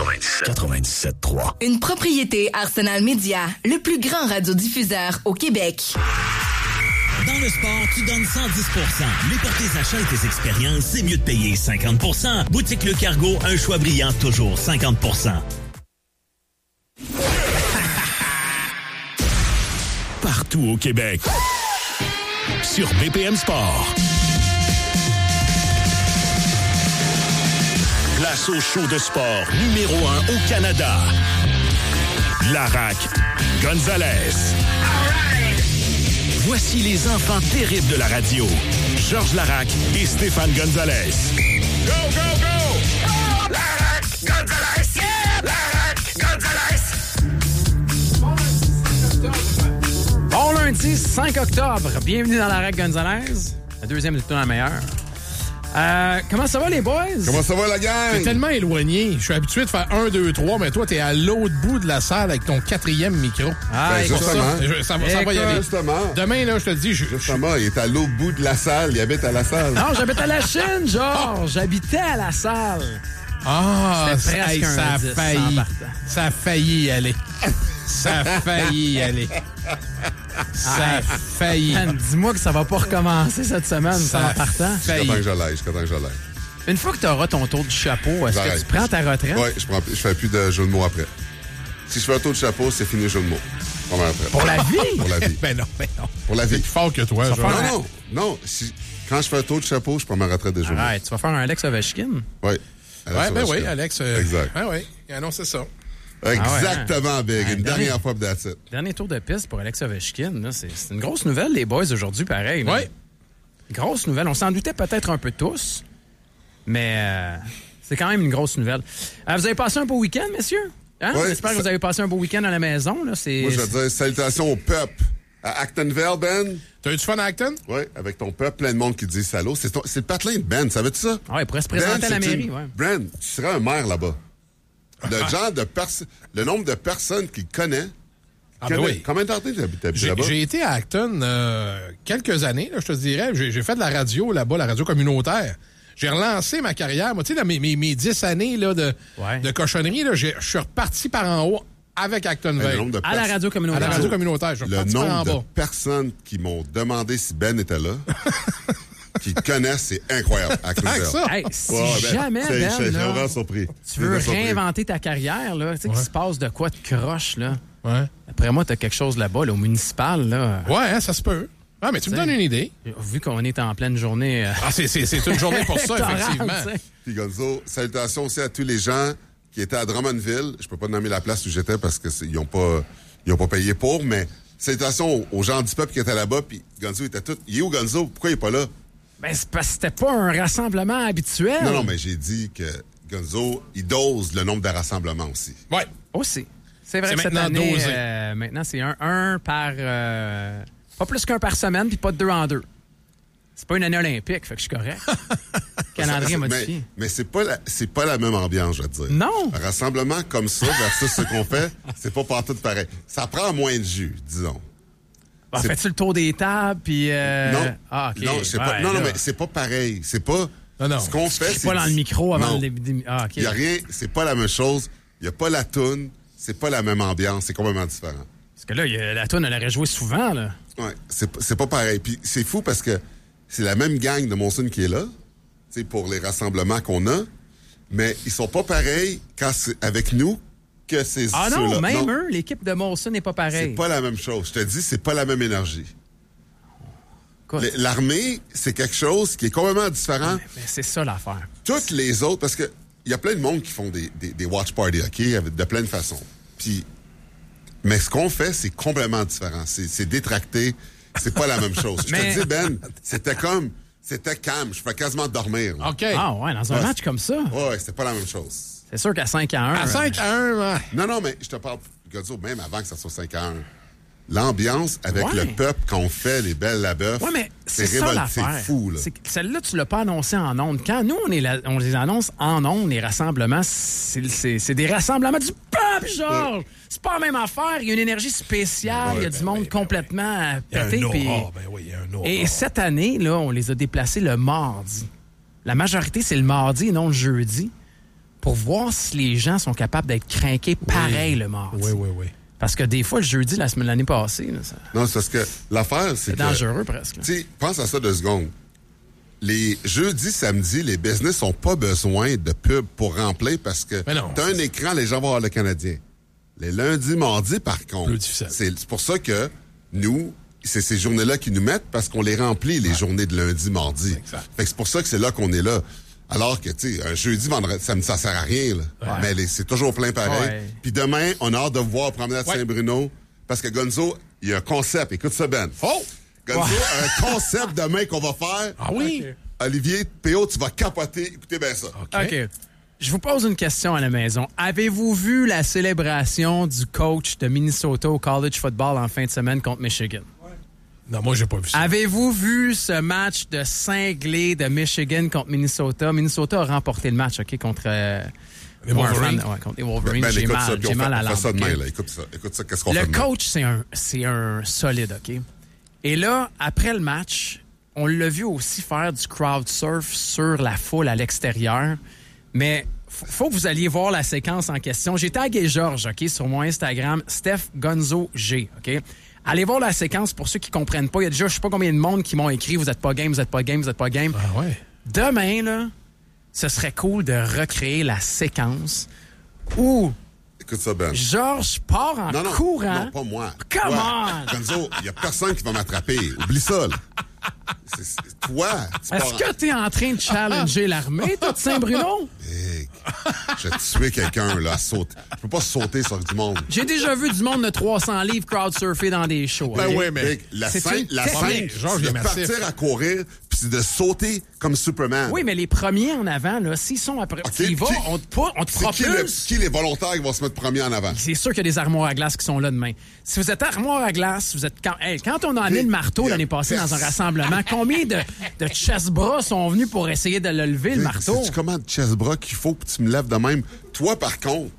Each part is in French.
97.3. Une propriété Arsenal Media, le plus grand radiodiffuseur au Québec. Dans le sport, tu donnes 110%. Mais pour tes achats et tes expériences, c'est mieux de payer 50%. Boutique Le Cargo, un choix brillant, toujours 50%. Partout au Québec. Sur BPM Sport. Place au show de sport numéro 1 au Canada. Larac Gonzalez. Voici les enfants terribles de la radio. Georges Larac et Stéphane Gonzalez. Go, go, go! Oh, Larac Gonzalez! Yeah! Larac Gonzalez! Bon lundi, 5 octobre. Bienvenue dans Larac Gonzalez. La deuxième de tout la meilleure. Comment ça va, les boys? Comment ça va, la gang? T'es tellement éloigné. Je suis habitué de faire 1, 2, 3, mais toi, t'es à l'autre bout de la salle avec ton 4e micro. Ben, justement. Ça va y aller. Justement. Demain, là, je te le dis... Justement, il est à l'autre bout de la salle. Il habite à la salle. Non, j'habite à la Chine, Georges. J'habitais à la salle. Ah, c'était presque ça a 10 failli. Ça a failli y aller. Ça a failli y aller. Ça a failli. Man, dis-moi que ça va pas recommencer cette semaine, ça en partant. Je suis content que je l'aille. Une fois que tu auras ton tour du chapeau, est-ce que tu prends ta retraite? Oui, je fais plus de jeux de mots après. Si je fais un tour de chapeau, c'est fini le jeu de mots. Pour la vie? Pour la vie. Ben non. Pour la vie. C'est plus fort que toi, genre. Non. Quand je fais un tour de chapeau, je prends ma retraite de jeux de mots. Tu vas faire un Alex Ovechkin? Oui. Oui, Alex. Exact. Oui, il a annoncé ça. Exactement, Big. Une dernière fois, that's it. Dernier tour de piste pour Alex Ovechkin. Là, c'est une grosse nouvelle, les boys, aujourd'hui, pareil. Oui. Grosse nouvelle. On s'en doutait peut-être un peu tous, mais c'est quand même une grosse nouvelle. Vous avez passé un beau week-end, messieurs? Hein? Oui, J'espère que vous avez passé un beau week-end à la maison. Là. Moi, je veux dire salutations au peuple. À Actonville, Ben. T'as eu du fun à Acton? Oui, avec ton peuple, plein de monde qui dit salaud. C'est le patelin de Ben, savais-tu ça? Ah, il pourrait se présenter à la mairie, ouais. Ben, tu serais un maire là-bas. Le nombre de personnes qu'il connaît. Ben oui. Combien d'années t'habites là-bas? J'ai été à Acton quelques années, là, je te dirais. J'ai fait de la radio là-bas, la radio communautaire. J'ai relancé ma carrière. Moi, tu sais, dans mes 10 années là, de cochonnerie, là, je suis reparti par en haut avec Actonville. À la radio communautaire. À la radio communautaire. Je suis reparti par en bas. Le nombre de personnes qui m'ont demandé si Ben était là, qui te connaissent, c'est incroyable. Hey, si jamais, Ben, je suis vraiment surpris. Tu veux réinventer ta carrière, là, tu sais, qu'il se passe de quoi de croche, là. Ouais. Après moi, t'as quelque chose là-bas, là, au municipal, là. Ouais, hein, ça se peut. Ah, mais tu me donnes une idée. Vu qu'on est en pleine journée... c'est une journée pour ça, effectivement. Puis Gonzo, salutations aussi à tous les gens qui étaient à Drummondville. Je peux pas nommer la place où j'étais parce qu'ils n'ont pas payé pour, mais salutations aux gens du peuple qui étaient là-bas. Puis Gonzo était tout... Il est où, Gonzo? Pourquoi il est pas là? Ben, c'est parce que c'était pas un rassemblement habituel. Non, mais j'ai dit que Gonzo, il dose le nombre de rassemblements aussi. Ouais. Aussi. C'est vrai que cette maintenant année, dosé. maintenant, c'est un par... pas plus qu'un par semaine, puis pas de 2 en 2. C'est pas une année olympique, fait que je suis correct. Calendrier modifié. Mais c'est pas la même ambiance, je veux te dire. Non. Un rassemblement comme ça versus ce qu'on fait, c'est pas partout pareil. Ça prend moins de jus, disons. Fais-tu le tour des tables, puis... Non. Ah, OK. Non, mais c'est pas pareil. C'est pas... Non. Ce qu'on fait, c'est pas dans le micro avant le début. Ah, OK. Il y a rien... C'est pas la même chose. Il y a pas la toune. C'est pas la même ambiance. C'est complètement différent. Parce que là, la toune, elle aurait joué souvent, là. Ouais. C'est pas pareil. Puis c'est fou parce que c'est la même gang de Monson qui est là, tu sais, pour les rassemblements qu'on a, mais ils sont pas pareils quand c'est avec nous que c'est Ah ceux-là. non, même eux, l'équipe de Molson n'est pas pareille. C'est pas la même chose. Je te dis, c'est pas la même énergie. L'armée, c'est quelque chose qui est complètement différent. Mais c'est ça l'affaire. Toutes les autres, parce que il y a plein de monde qui font des watch parties, OK, de plein de façons. Puis, mais ce qu'on fait, c'est complètement différent. C'est détracté. C'est pas la même chose. Je te dis, Ben, c'était calme. Je pouvais quasiment dormir. Là. OK. Ah ouais, dans un match comme ça. Ouais, c'était pas la même chose. C'est sûr qu'à 5-1. À 5-1, Non, mais je te parle, Godzo, même avant que ça soit 5-1. L'ambiance avec le peuple quand on fait les belles labeurs, c'est ça l'affaire. C'est fou, là. Celle-là, tu l'as pas annoncé en ondes. Quand nous, on les annonce en ondes, les rassemblements, c'est des rassemblements du peuple, Georges! C'est pas la même affaire. Il y a une énergie spéciale. Il y a du monde complètement pété. Il y a un aura. Et cette année, là, on les a déplacés le mardi. La majorité, c'est le mardi et non le jeudi. pour voir si les gens sont capables d'être crinqués pareil le mardi. Oui. Parce que des fois, le jeudi, l'année passée... Là, ça... Non, c'est parce que l'affaire, c'est dangereux presque. Tu sais, pense à ça 2 secondes. Les jeudis, samedis, les business n'ont pas besoin de pub pour remplir parce que t'as un écran, les gens vont voir le Canadien. Les lundis, mardis, par contre, c'est pour ça que nous, c'est ces journées-là qui nous mettent parce qu'on les remplit, les journées de lundi, mardi. Fait que c'est pour ça que c'est là qu'on est là. Alors que, tu sais, un jeudi, vendredi, samedi, ça sert à rien, là. Mais c'est toujours plein pareil. Puis demain, on a hâte de voir Promenade Saint-Bruno parce que Gonzo, il y a un concept. Écoute ça, Ben. Gonzo a un concept demain qu'on va faire. Ah oui? Okay. Olivier, P.O., tu vas capoter. Écoutez bien ça. OK. Je vous pose une question à la maison. Avez-vous vu la célébration du coach de Minnesota au college football en fin de semaine contre Michigan? Non, moi, j'ai pas vu ça. Avez-vous vu ce match de cinglé de Michigan contre Minnesota? Minnesota a remporté le match, OK, contre... les Wolverines. Contre les Wolverines. J'ai mal à l'âme. Écoute ça, qu'est-ce qu'on fait? Le coach, c'est un solide, OK? Et là, après le match, on l'a vu aussi faire du crowd surf sur la foule à l'extérieur. Mais faut que vous alliez voir la séquence en question. J'ai tagué Georges, OK, sur mon Instagram, Steph Gonzo G, OK? Allez voir la séquence pour ceux qui comprennent pas. Il y a déjà, je sais pas combien de monde qui m'ont écrit « Vous êtes pas game, vous êtes pas game, vous êtes pas game. » Ah ouais. Demain, là, ce serait cool de recréer la séquence où... Écoute ça, Ben. Georges part en courant. Non, pas moi. Come on! Gonzo, il y a personne qui va m'attraper. Oublie ça, là. C'est toi. Est-ce que t'es en train de challenger l'armée, toi, de Saint-Bruno? Big. Je vais tuer quelqu'un, là, à sauter. Je peux pas sauter sur du monde. J'ai déjà vu du monde de 300 livres crowd-surfer dans des shows. Ben oui, mais... Big. La scène, Georges, c'est de partir à courir puis c'est de sauter comme Superman. Oui, mais les premiers en avant, là, s'ils sont après... Okay, tu y vas, on te propulse. Qui les volontaires qui vont se mettre premiers en avant? C'est sûr qu'il y a des armoires à glace qui sont là demain. Si vous êtes armoire à glace, vous êtes... Quand on a amené le marteau l'année passée dans un rassemblement, combien de chest-bras sont venus pour essayer de le lever, le marteau? Sais-tu comment de chest-bras qu'il faut que tu me lèves de même? Toi, par contre,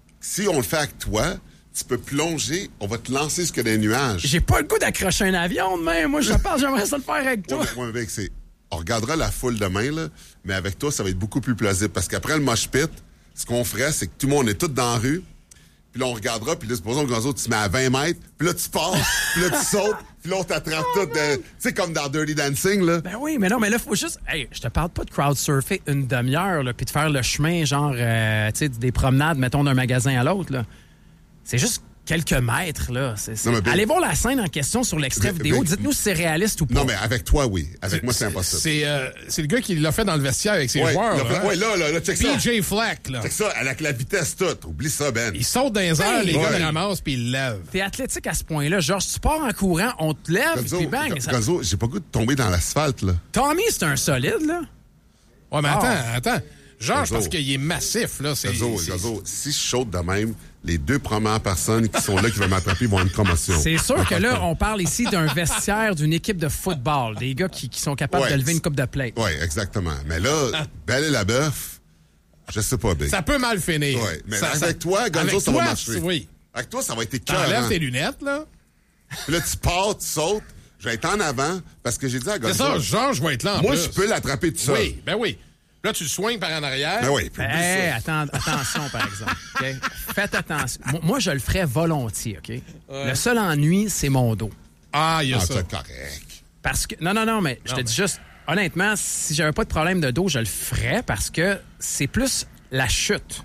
si on le fait avec toi, tu peux plonger, on va te lancer jusque des nuages. J'ai pas le goût d'accrocher un avion demain. Moi, je pense j'aimerais ça le faire avec toi. Ouais, mec, on regardera la foule demain, là, mais avec toi, ça va être beaucoup plus plausible. Parce qu'après le mosh pit, ce qu'on ferait, c'est que tout le monde est tout dans la rue. Puis là, on regardera, puis là, supposons que Gonzo, tu te mets à 20 mètres, puis là, tu passes, puis là, tu sautes, puis là, on t'attrape tout. Tu sais, comme dans Dirty Dancing, là. Ben oui, mais non, mais là, faut juste... Hey, je te parle pas de crowd-surfer une demi-heure, là, puis de faire le chemin, genre, tu sais, des promenades, mettons, d'un magasin à l'autre, là. C'est juste quelques mètres, là. Allez voir la scène en question sur l'extrait vidéo. Dites-nous si c'est réaliste ou pas. Non, mais avec toi, oui. Avec moi, c'est impossible. C'est le gars qui l'a fait dans le vestiaire avec ses joueurs. Oui, là, check ça. PJ Fleck, là. Check ça, avec la vitesse toute. Oublie ça, Ben. Il saute dans les airs, les gars le ramassent, puis il lève. T'es athlétique à ce point-là. Genre, tu pars en courant, on te lève, puis bang. Gonzo, j'ai pas le goût de tomber dans l'asphalte, là. Tommy, c'est un solide, là. Ouais, mais attends. Genre, parce qu'il est massif, là. Gonzo, si je saute de même, les 2 premières personnes qui sont là qui vont m'attraper vont avoir une promotion. C'est sûr que là, on parle ici d'un vestiaire d'une équipe de football. Des gars qui sont capables de lever une coupe de plate. Oui, exactement. Mais là, Belle et la bœuf, je sais pas, Big. Ça peut mal finir. Oui, mais avec toi, Gonzo, ça va marcher. Oui. Avec toi, ça va être écœurant. T'enlèves tes lunettes, là. Puis là, tu pars, tu sautes. Je vais être en avant parce que j'ai dit à Gonzo... C'est ça, Georges va être là en moi, plus. je peux l'attraper tout seul. Oui, ben oui. Là, tu le soignes par en arrière. Ben oui. Attention, par exemple. Okay? Faites attention. Moi, je le ferais volontiers, OK? Le seul ennui, c'est mon dos. Ah, il y a ça. C'est correct. Parce que... Non, mais je te dis juste... Honnêtement, si j'avais pas de problème de dos, je le ferais parce que c'est plus la chute.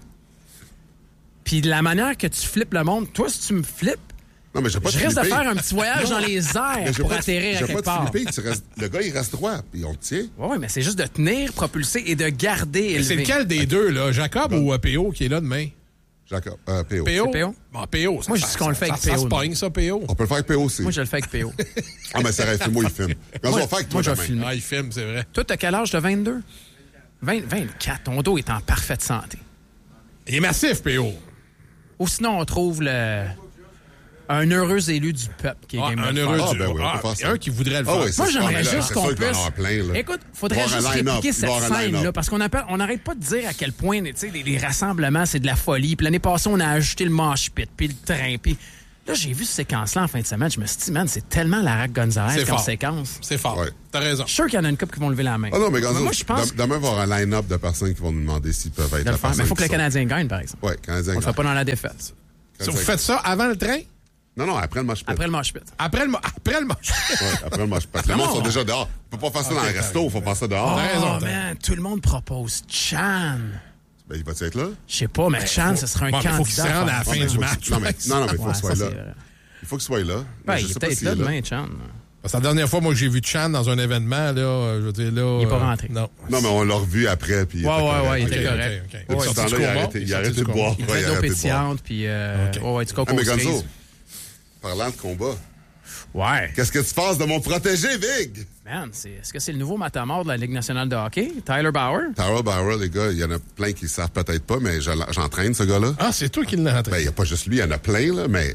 Puis de la manière que tu flippes le monde, toi, si tu me flippes, non, mais je risque de faire un petit voyage dans les airs pour atterrir à quelque part. Le gars, il reste droit, puis on le tient. Oui, mais c'est juste de tenir, propulser et de garder élevé. C'est lequel des deux, là? Jacob ou P.O. qui est là demain? Jacob, P.O. P.O.? Bon, P.O. Moi, je dis qu'on le fait avec P.O. Ça se pogne, ça, P.O. On peut le faire avec P.O. aussi. Moi, je le fais avec P.O. Ah, mais c'est vrai, moi, il filme. Quand on va faire avec toi, je vais filmer. Ah, il filme, c'est vrai. Toi, t'as quel âge? T'as 22? 24. Ton dos est en parfaite santé. Il est massif, P.O. Ou sinon, on trouve un heureux élu du peuple qui est game un heureux un qui voudrait le faire. Moi, j'aimerais juste qu'on puisse... Écoute, faudrait juste répliquer cette scène-là, parce qu'on n'arrête pas de dire à quel point les rassemblements, c'est de la folie. Puis l'année passée, on a ajouté le mosh pit, puis le train, puis... Là, j'ai vu cette séquence-là en fin de semaine. Je me suis dit, man, c'est tellement Lara Gonzalez comme séquence. C'est fort. Ouais. T'as raison. Je suis sûr qu'il y en a une couple qui vont lever la main. Ah non, mais Gonzo, moi, je pense demain, il va y avoir un line-up de personnes qui vont nous demander s'ils peuvent être la personne. Mais il faut que le qui Canadien gagne, par exemple. Oui, Canadien On gagne. le fait pas dans la défaite. Si vous faites ça avant le train? Non, après le mosh pit. Après le mosh pit. Après le mosh. Ouais, après le mosh pit. Les gens sont déjà dehors. On peut pas faire ça dans le resto, il faut faire ça dehors. T'as raison, Oh, man, tout le monde propose Chan. Ben, il va-tu être là? Je sais pas, mais Chan, ce serait un candidat. Il faut qu'il se rende à la fin du match. Non, mais il faut qu'il soit là. c'est vrai. Il faut qu'il soit là. Ben, Je il sais est pas peut-être s'il là est demain, Chan. Parce que la dernière fois, moi, que j'ai vu Chan dans un événement, là, je veux dire, là... Il est pas rentré. Non. Non, mais on l'a revu après. Puis Ouais, il était Ok, correct. ok. Depuis ce temps-là, il a arrêté de boire. Il Ouais, fait a d'eau arrêté de boire. pétillante, puis du coco Ah, mais aux Gonzo, cerises. parlant de combat, Ouais. qu'est-ce que tu penses de mon protégé, Vig? Man, est-ce que c'est le nouveau matamor de la Ligue nationale de hockey, Tyler Bauer? Tyler Bauer, les gars, il y en a plein qui le savent peut-être pas, mais j'entraîne ce gars-là. Ah, c'est toi qui l'as entraîné. Ben, il n'y a pas juste lui, il y en a plein, là, mais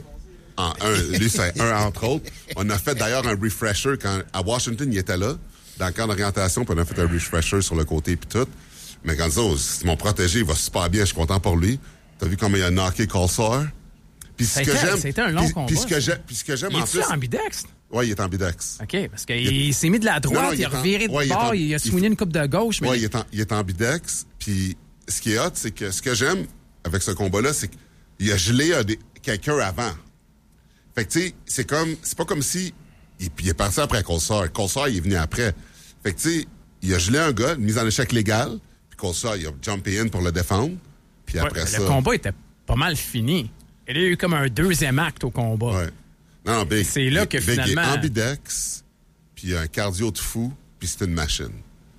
lui, c'est un entre autres. On a fait d'ailleurs un refresher quand, à Washington, il était là, dans le camp d'orientation, puis on a fait un refresher sur le côté puis tout. Mais Gonzo, c'est mon protégé, il va super bien, je suis content pour lui. T'as vu comment il a knocké Colsor? Puis ce que j'aime. C'était un long combat. Puis ce que j'aime Il en plus. est-tu ambidextre? Oui, il est ambidex. OK, parce qu'il s'est mis de la droite, il a reviré de bord, il a swingé une coupe de gauche. Mais... Oui, il est ambidex. Puis ce qui est hot, c'est que ce que j'aime avec ce combat-là, c'est qu'il a gelé quelqu'un avant. Fait que, tu sais, c'est pas comme si il est parti après Colsor. Colsor, il est venu après. Fait que, tu sais, il a gelé un gars, une mise en échec légale, puis Colsor, il a jumpé in pour le défendre. Puis après ça... Le combat était pas mal fini. Il y a eu comme un deuxième acte au combat. Ouais. Non, Big. C'est là que Big finalement... est ambidex, puis il a un cardio de fou, puis c'est une machine.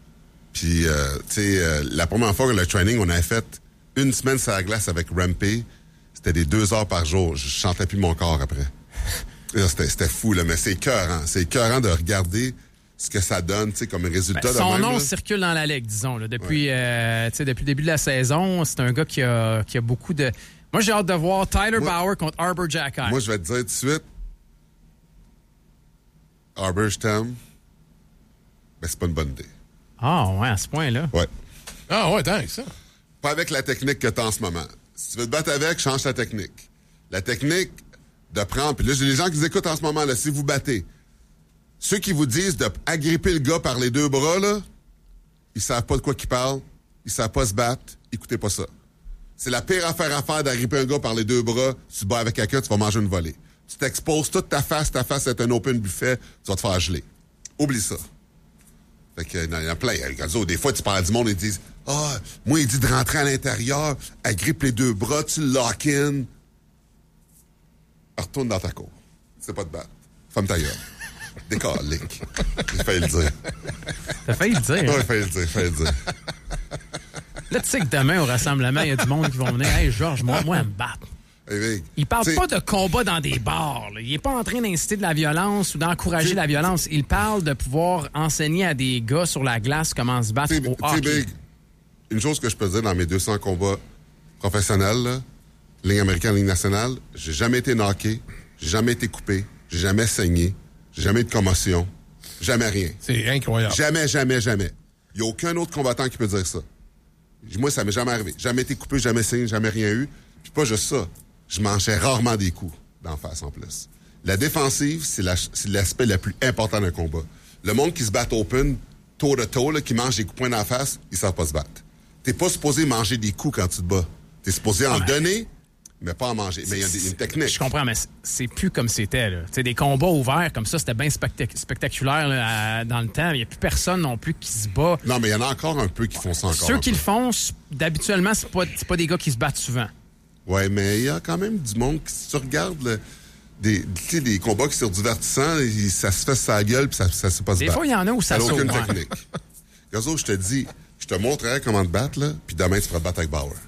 Puis, tu sais, la première fois que le training, on avait fait une semaine sur la glace avec Rampé, c'était des 2 heures par jour. Je chantais plus mon corps après. C'était fou, là, mais c'est écœurant. C'est écœurant de regarder ce que ça donne, tu sais, comme résultat. Son de même, nom là. circule dans la Ligue, disons. Là, depuis le début de la saison, c'est un gars qui a beaucoup de... Moi, j'ai hâte de voir Tyler Bauer contre Arbor Jacki. Moi, je vais te dire tout de suite, Arbor, je t'aime, mais c'est pas une bonne idée. Ah, ouais, à ce point-là. Ouais. Ah, ouais, tant que ça. Pas avec la technique que tu as en ce moment. Si tu veux te battre avec, change ta technique. La technique de prendre... Puis là, j'ai les gens qui nous écoutent en ce moment, là, si vous battez, ceux qui vous disent d'agripper le gars par les 2 bras, là, ils savent pas de quoi qu'ils parlent, ils savent pas se battre, écoutez pas ça. C'est la pire affaire à faire d'agripper un gars par les 2 bras, tu te bats avec quelqu'un, tu vas manger une volée. Tu t'exposes toute ta face est un open buffet, tu vas te faire geler. Oublie ça. Fait que, il y en a plein. Des fois, tu parles du monde, ils disent « Ah, moi, il dit de rentrer à l'intérieur, agrippe les 2 bras, tu le lock-in. » Retourne dans ta cour. C'est pas de battre. Femme ta gueule. Décalique. J'ai failli le dire. T'as failli le dire. Ouais, failli le dire. Là, tu sais que demain, au rassemblement, il y a du monde qui vont venir. Hey, Georges, moi, à me battre. Hey, Il parle pas de combat dans des bars. Là. Il est pas en train d'inciter de la violence ou d'encourager la violence. Il parle de pouvoir enseigner à des gars sur la glace comment se battre au hockey. Big, une chose que je peux dire dans mes 200 combats professionnels, là, Ligue américaine, Ligue nationale, j'ai jamais été knocké, j'ai jamais été coupé, j'ai jamais saigné, j'ai jamais eu de commotion, jamais rien. C'est incroyable. Jamais. Il n'y a aucun autre combattant qui peut dire ça. Moi, ça m'est jamais arrivé. Jamais été coupé, jamais saigné, jamais rien eu. Puis pas juste ça. Je mangeais rarement des coups d'en face en plus. La défensive, c'est l'aspect le plus important d'un combat. Le monde qui se bat open, toe-to-toe, là, qui mange des coups de poing d'en face, ils savent pas se battre. T'es pas supposé manger des coups quand tu te bats. T'es supposé en donner, mais pas en manger. Mais il y a une technique. Je comprends, mais c'est plus comme c'était. Là. T'sais, des combats ouverts comme ça, c'était bien spectaculaire là, dans le temps. Il n'y a plus personne non plus qui se bat. Non, mais il y en a encore un peu qui font ça encore. Ceux qui le font, d'habituellement, c'est pas des gars qui se battent souvent. Oui, mais il y a quand même du monde qui, si tu regardes des combats qui sont divertissants, ça se fait sa gueule puis ça se passe pas se Des battre. fois, il y en a où ça n'a saute. aucune Ouais. technique. Gazo, je te dis, je te montrerai comment te battre, là, puis demain, tu pourras te battre avec Bauer.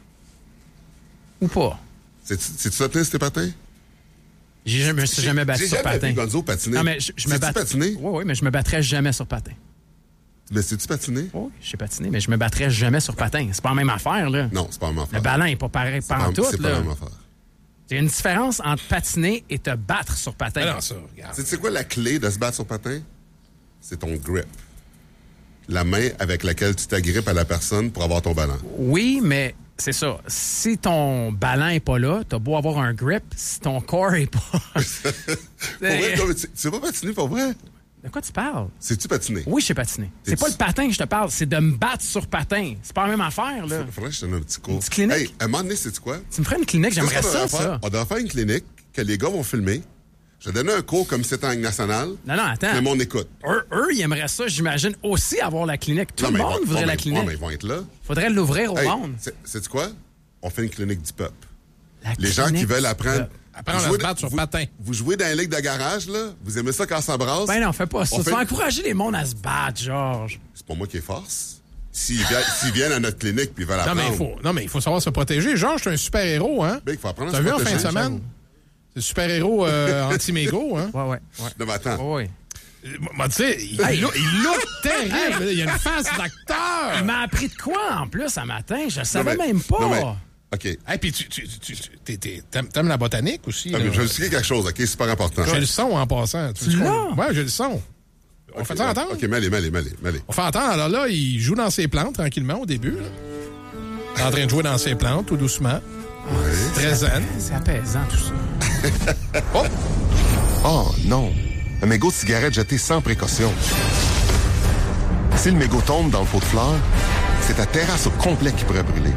Ou pas. C'est-tu ça, sur tes patins? Je me suis jamais battu sur patin. J'ai jamais vu Gonzo patiner. Non, mais je me Sais-tu battrais. patiner? Oui, mais je me battrais jamais sur patin. Mais sais-tu patiner? Oui, j'ai patiné, mais je me battrais jamais sur patin. C'est pas la même affaire, là. Non, c'est pas la même affaire. Le ballon est pas pareil tout, C'est pas là. la même affaire. Il y a une différence entre patiner et te battre sur patin. Alors ça, regarde. Tu sais quoi la clé de se battre sur patin? C'est ton grip. La main avec laquelle tu t'agrippes à la personne pour avoir ton ballon. Oui, mais C'est ça. Si ton ballon n'est pas là, t'as beau avoir un grip, si ton corps n'est pas... Pour vrai, toi, tu sais pas patiner, pour vrai? De quoi tu parles? Sais-tu patiner? Oui, je sais patiner. C'est pas le patin que je te parle, c'est de me battre sur patin. C'est pas la même affaire, là. Faudrait que je te donne un petit cours. Une petite clinique? Hey, à un moment donné, sais-tu quoi? Tu me ferais une clinique, j'aimerais ça. On devrait faire une clinique que les gars vont filmer. Je vais donner un cours comme si c'était en Ligue nationale. Non, attends. Le monde écoute. Eux, ils aimeraient ça, j'imagine, aussi avoir la clinique. Tout le monde voudrait la clinique. Mais ils vont être là. Faudrait l'ouvrir au monde. Sais-tu quoi? On fait une clinique du peuple. La Les gens qui veulent apprendre... Apprendre à se battre sur patin. Vous jouez dans les ligues de garage, là? Vous aimez ça quand ça brasse? Ben non, fais pas ça. Tu vas encourager les mondes à se battre, Georges. C'est pas moi qui les force. S'ils viennent à notre clinique puis ils veulent apprendre... Non, mais il faut savoir se protéger. Georges, c'est un super-héros, hein? Ben, il faut apprendre à se protéger. T'as vu en fin de j'avoue. semaine? C'est super-héros anti-mégo, hein? Ouais. Non, mais attends. Ouais. Tu sais, il look terrible. Il y a une face d'acteur. Il m'a appris de quoi, en plus, un matin? Je savais même pas. Non, mais, OK. Et puis, t'aimes la botanique aussi. Je vais vous expliquer quelque chose, OK? C'est super important. J'ai le son en passant. Tu l'as? Ouais, j'ai le son. On fait ça entendre? OK, mêlez. On fait entendre. Alors là, il joue dans ses plantes tranquillement au début. Là. En train de jouer dans ses plantes, tout doucement. Ouais. Très zen. C'est apaisant, tout ça. Oh non! Un mégot de cigarette jeté sans précaution. Si le mégot tombe dans le pot de fleurs, c'est ta terrasse au complet qui pourrait brûler.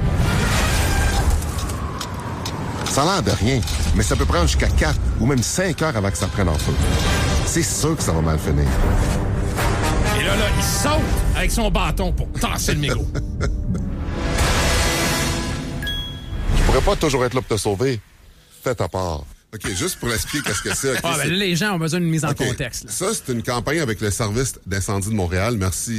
Ça a l'air de rien, mais ça peut prendre jusqu'à 4 ou même 5 heures avant que ça prenne en feu. C'est sûr que ça va mal finir. Et là, il saute avec son bâton pour tasser le mégot. Je pourrais pas toujours être là pour te sauver. Fais ta part. OK, juste pour l'expliquer qu'est-ce que c'est. Okay, ben, là, les gens ont besoin d'une mise en contexte. Là. Ça, c'est une campagne avec le service d'incendie de Montréal. Merci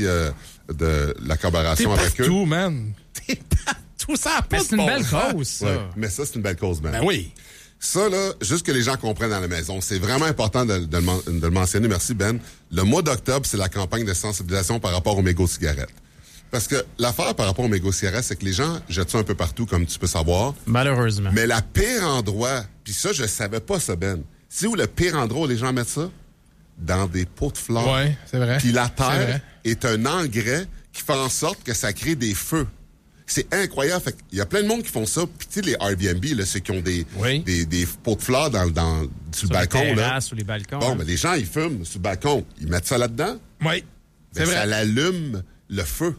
de la collaboration avec eux. T'es partout, man. T'es partout, ça a pas de c'est une belle cause, ça. Ouais, mais ça, c'est une belle cause, man. Ben oui. Ça, là, juste que les gens comprennent dans la maison, c'est vraiment important de le mentionner. Merci, Ben. Le mois d'octobre, c'est la campagne de sensibilisation par rapport aux mégots de cigarettes. Parce que l'affaire par rapport aux mégots de cigarettes, c'est que les gens jettent ça un peu partout, comme tu peux savoir. Malheureusement. Mais la pire endroit, puis ça, je savais pas ça, Ben. C'est où le pire endroit où les gens mettent ça? Dans des pots de fleurs. Oui, c'est vrai. Puis la terre est un engrais qui fait en sorte que ça crée des feux. C'est incroyable. Fait il y a plein de monde qui font ça. Puis tu sais, les Airbnb, là, ceux qui ont des pots de fleurs sur le balcon. Les là. sur les balcons. Bon, ben, les gens, ils fument sur le balcon. Ils mettent ça là-dedans. Oui, c'est vrai. Ça l'allume le feu.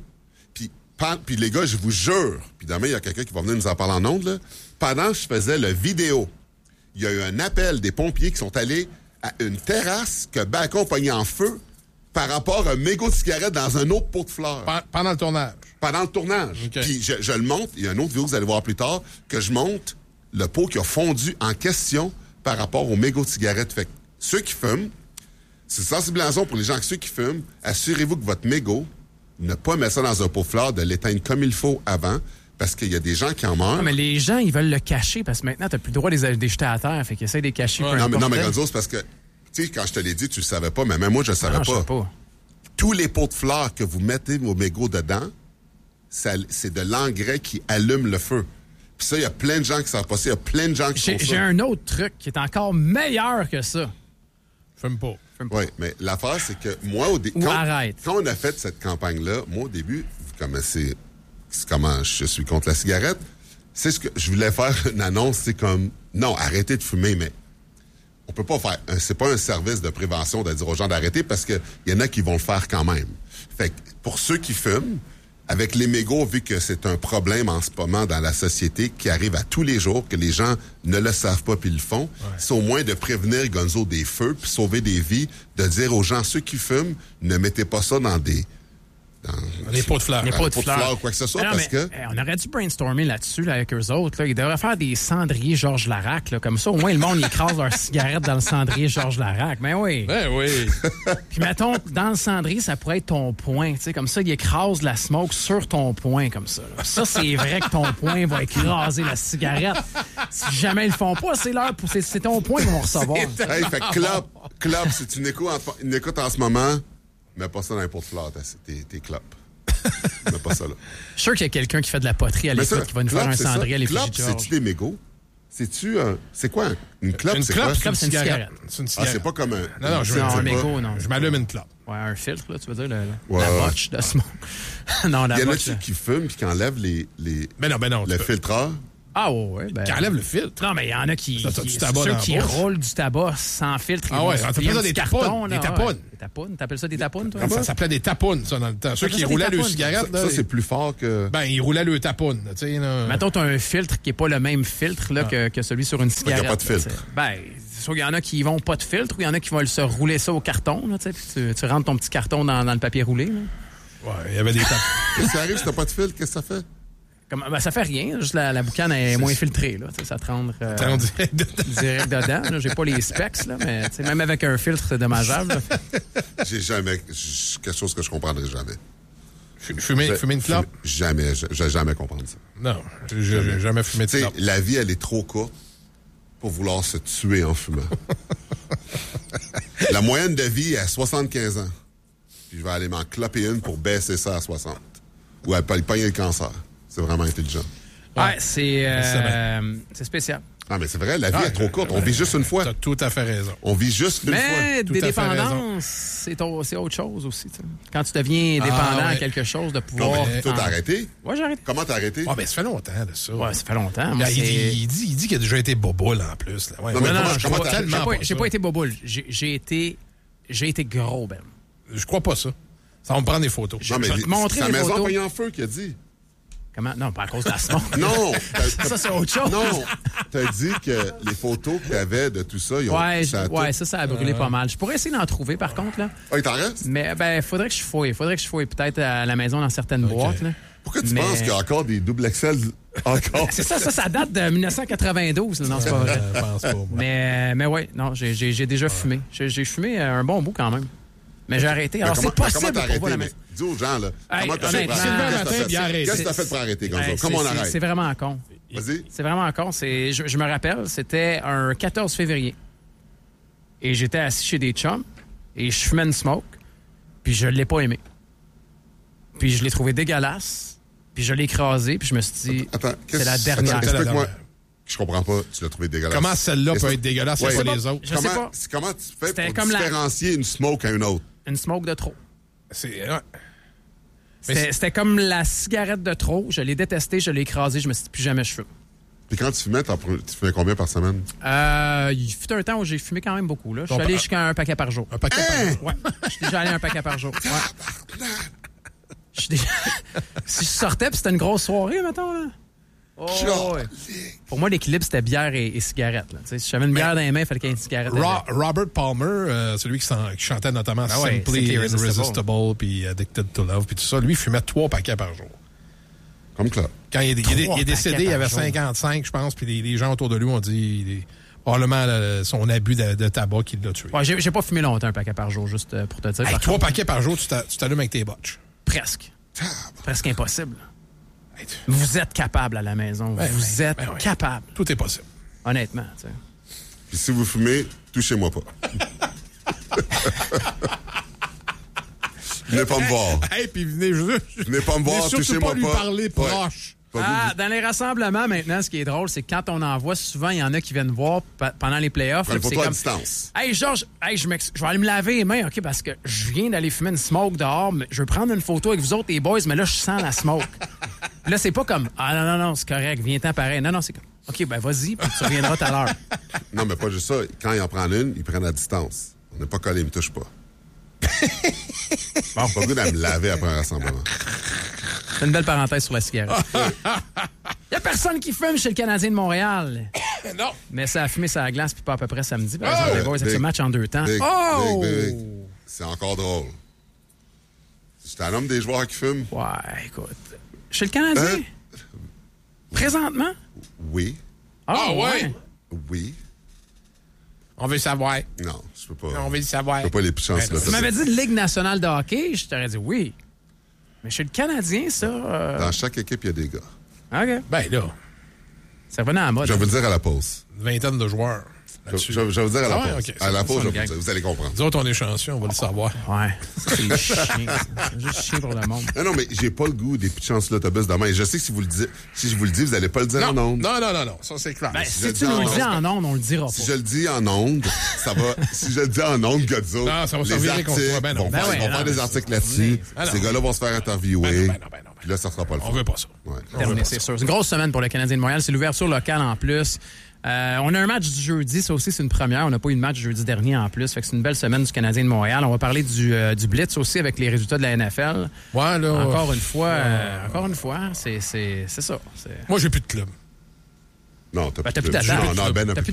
Puis les gars, je vous jure, puis demain, il y a quelqu'un qui va venir nous en parler en ondes, là. Pendant que je faisais le vidéo, il y a eu un appel des pompiers qui sont allés à une terrasse que le balcon pognait en feu par rapport à un mégot de cigarette dans un autre pot de fleurs. Pendant le tournage? Pendant le tournage. Okay. Puis je le montre, il y a une autre vidéo que vous allez voir plus tard, que je montre le pot qui a fondu en question par rapport au mégot de cigarette. Fait que ceux qui fument, c'est une sensibilisation pour les gens, ceux qui fument, assurez-vous que votre mégot, ne pas mettre ça dans un pot de fleurs, de l'éteindre comme il faut avant, parce qu'il y a des gens qui en meurent. Non, mais les gens, ils veulent le cacher, parce que maintenant, t'as plus le droit de les jeter à terre, fait qu'ils essayent de les cacher. Ouais. Non, mais Gonzo, c'est parce que, tu sais, quand je te l'ai dit, tu le savais pas, mais même moi, je le savais Je sais pas. Tous les pots de fleurs que vous mettez vos mégots dedans, c'est de l'engrais qui allume le feu. Puis ça, il y a plein de gens qui savent pas ça. Il y a plein de gens qui font ça. J'ai un autre truc qui est encore meilleur que ça. Fume pas. Oui, mais l'affaire, c'est que moi, quand on a fait cette campagne-là, moi, au début, c'est comment je suis contre la cigarette, c'est ce que je voulais faire une annonce, c'est comme, non, arrêtez de fumer, mais on peut pas faire, c'est pas un service de prévention de dire aux gens d'arrêter parce que il y en a qui vont le faire quand même. Fait que pour ceux qui fument, avec les mégots, vu que c'est un problème en ce moment dans la société qui arrive à tous les jours, que les gens ne le savent pas puis le font, c'est au moins de prévenir, Gonzo, des feux puis sauver des vies, de dire aux gens, ceux qui fument, ne mettez pas ça dans des pots de fleurs. Les pots de fleurs ou quoi que ce soit, parce que... on aurait dû brainstormer là-dessus là, avec eux autres. Là. Ils devraient faire des cendriers Georges Larac. Là, comme ça, au moins, le monde écrase leur cigarette dans le cendrier Georges Larac. Ben oui. Ben oui. Puis mettons, dans le cendrier, ça pourrait être ton poing. Comme ça, il écrase la smoke sur ton poing, comme ça. Là. Ça, c'est vrai que ton poing va écraser la cigarette. Si jamais ils le font pas, c'est ton poing qu'ils vont recevoir. Hey, fait clope, si tu n'écoutes en ce moment... Mets pas ça dans les pots de fleurs, tes clopes. Mets pas ça là. Je suis sûr qu'il y a quelqu'un qui fait de la poterie à l'écoute qui va nous faire un cendrier à l'effigie de Georges. C'est-tu des mégots? C'est quoi une clope? Une c'est clope, quoi? c'est une cigarette. C'est une cigarette. Ah, c'est pas comme un... Non, un mégot, non. Je m'allume une clope. Ouais, un filtre, là, tu veux dire, la botche de smoke. Non, la botche. Il y en a qui fument puis qui enlèvent les non, le filtreur. Ah ouais, ben... Qui enlève le filtre. Non, mais il y en a qui ceux qui roulent du tabac sans filtre. Ah ouais, ça s'appelle des tapones. Des tapones. Des tapones. T'appelles ça des tapones, toi? Ça s'appelait des tapones, ça, dans le temps. Ceux qui roulaient le cigarette. Ça, c'est plus fort que... Ben, ils roulaient le tapoune, tu sais. Mettons, t'as un filtre qui est pas le même filtre là, que celui sur une cigarette. Il n'y a pas de filtre. Ben, c'est sûr qu'il y en a qui vont pas de filtre ou il y en a qui vont se rouler ça au carton, là, tu sais, puis tu rentres ton petit carton dans le papier roulé, là. Ouais, il y avait des tapes. Qu'est-ce qui arrive si t'as pas de filtre? Qu'est-ce que ça fait? Ben, ça fait rien. Juste la boucane est moins filtrée. Là. Ça te rend direct dedans. Là. J'ai pas les specs, là, mais même avec un filtre, c'est dommageable. J'ai jamais... quelque chose que je comprendrai jamais. Fumer une clope? Jamais. J'ai jamais comprendre ça. Non, j'ai jamais fumé de clope. La vie, elle est trop courte pour vouloir se tuer en fumant. La moyenne de vie est à 75 ans. Puis je vais aller m'en cloper une pour baisser ça à 60. Ou à pogner le cancer. C'est vraiment intelligent. Ouais, c'est spécial. Ah, mais c'est vrai, la vie est trop courte. On vit juste une fois. T'as tout à fait raison. On vit juste une fois. Mais des dépendances, c'est autre chose aussi. T'sais. Quand tu deviens dépendant à quelque chose, de pouvoir... Non, mais toi, t'as arrêté? Ouais, j'ai arrêté. Comment t'as arrêté? Ah, ben ça fait longtemps de ça. Ouais, ça fait longtemps. Moi, il dit qu'il a déjà été boboule en plus. Là. Ouais, non, j'ai pas été boboule. J'ai été gros, Ben. Je crois pas ça. Ça va me prendre des photos. Non, mais c'est sa maison pognée en feu qu'il a dit. Comment? Non, pas à cause de la smoke. Non! Ça, c'est autre chose. Non! T'as dit que les photos que t'avais de tout ça, ça a brûlé pas mal. Je pourrais essayer d'en trouver, par contre, là. Ah, il t'en reste? Mais, faudrait que je fouille. Peut-être à la maison dans certaines boîtes, là. Pourquoi tu penses qu'il y a encore des double XL encore? C'est ça date de 1992, là. Non, c'est pas vrai. Je pense pas, mais ouais, non, j'ai déjà fumé. J'ai fumé un bon bout quand même. Mais j'ai arrêté. Alors, c'est possible pour voir la maison. Dis aux gens, là. Comment t'as fait? Qu'est-ce que t'as fait pour arrêter, Gonzo? Comment on arrête? C'est vraiment con. Vas-y. C'est vraiment con. Je me rappelle, c'était un 14 février. Et j'étais assis chez des chums. Et je fumais une smoke. Puis je l'ai pas aimé. Puis je l'ai trouvé dégueulasse. Puis je l'ai écrasé. Puis je me suis dit, c'est la dernière. Explique-moi. Je comprends pas, tu l'as trouvé dégueulasse. Comment celle-là peut être dégueulasse et pas les autres? Je sais pas. Comment tu fais pour différencier une smoke à une autre? Une smoke de trop. C'est... C'était comme la cigarette de trop. Je l'ai détestée, je l'ai écrasée, je me suis dit plus jamais je fume. Puis quand tu fumais, tu fumais combien par semaine? Il fut un temps où j'ai fumé quand même beaucoup. Là. Je suis allé jusqu'à un paquet par jour. Un paquet par jour? Ouais. Je suis déjà allé un paquet par jour. Ouais. Si je sortais, puis c'était une grosse soirée, mettons, là. Oh, ouais. Pour moi, l'équilibre, c'était bière et cigarette. Là. Si j'avais une bière dans les mains, il fallait qu'il y ait une cigarette. Robert Palmer, celui qui chantait notamment Simply Irresistible, puis Addicted to Love, puis tout ça, lui, il fumait 3 paquets par jour. Comme Claude. Quand il est décédé, il avait 55, je pense, puis les gens autour de lui ont dit probablement son abus de tabac qui l'a tué. Ouais, j'ai pas fumé longtemps un paquet par jour, juste pour te dire. 3 paquets par jour, tu t'allumes avec tes botches. Presque. Presque impossible. Vous êtes capable à la maison. Vous êtes capable. Tout est possible. Honnêtement, tu sais. Puis si vous fumez, touchez-moi pas. Venez pas me voir. Puis venez pas me voir, touchez-moi pas. Lui parler proche. Dans les rassemblements, maintenant, ce qui est drôle, c'est que quand on en voit, souvent, il y en a qui viennent voir pendant les playoffs. Prends une photo à distance. Hey, Georges, je vais aller me laver les mains, OK, parce que je viens d'aller fumer une smoke dehors, mais je veux prendre une photo avec vous autres, les boys, mais là, je sens la smoke. Là, c'est pas comme, non, c'est correct, viens-t'en pareil. Non, c'est comme, OK, ben vas-y, puis tu reviendras tout à l'heure. Non, mais pas juste ça. Quand ils en prennent une, ils prennent à distance. On n'est pas collé, ils me touchent pas. Bon, pas goût de me laver après un rassemblement. C'est une belle parenthèse sur la cigarette. Il n'y a personne qui fume chez le Canadien de Montréal. Non. Mais ça a fumé sa glace, puis pas à peu près samedi. Par exemple, les boys, avec ce match en 2 temps. Big. C'est encore drôle. C'est un homme des joueurs qui fument? Ouais, écoute. Chez le Canadien? Présentement? Oui. Ah ouais? Oui. On veut savoir. Non, je peux pas. On veut le savoir. Je peux pas les chances là. Tu m'avais dit Ligue nationale de hockey, je t'aurais dit oui. Mais chez le Canadien, ça... Dans chaque équipe, il y a des gars. OK. Ben là. Ça revenait à la mode. Je vais vous le dire à la pause. Une vingtaine de joueurs. là-dessus. Je vais vous dire à la pause. Ouais, okay. À la pause, ça, je vais vous dire. Vous allez comprendre. Nous autres, on est chanceux, on va le savoir. Ouais. C'est chiant. C'est juste chiant pour le monde. Non, mais j'ai pas le goût des petites chances l'autobus demain. Et je sais que si je vous le dis, vous allez pas le dire en ondes. Non. Ça, c'est clair. Si tu nous le dis en ondes, on le dira pas. Si je le dis en ondes, ça va. Si je le dis en ondes, Godzo, Non, ça va les servir articles contre toi. Ben non. vont Ben ouais, faire des articles là-dessus. Ben non. Ces gars-là vont se faire interviewer. Ben non. Puis là, ça sera pas le fun. On veut pas ça. Ouais. Terminé, c'est sûr. C'est une grosse semaine pour le Canadien de Montréal. C'est l'ouverture locale en plus. On a un match du jeudi. Ça aussi, c'est une première. On n'a pas eu de match jeudi dernier en plus. Fait que c'est une belle semaine du Canadien de Montréal. On va parler du Blitz aussi avec les résultats de la NFL. Ouais, là. Encore une fois, c'est ça. Moi, j'ai plus de club. Non, t'as Ben, plus plus de ta club. table. Non, Ben n'a T'as plus